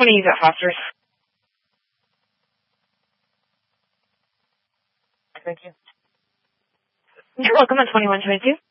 want to use at Foster's. Thank you. You're welcome on 2122.